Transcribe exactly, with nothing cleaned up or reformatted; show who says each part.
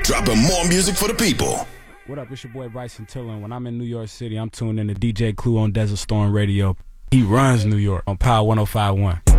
Speaker 1: dropping more music for the people.
Speaker 2: What up, it's your boy Bryson Tiller, and when I'm in New York City, I'm tuned in to D J Clue on Desert Storm Radio. He runs New York on Power one oh five point one.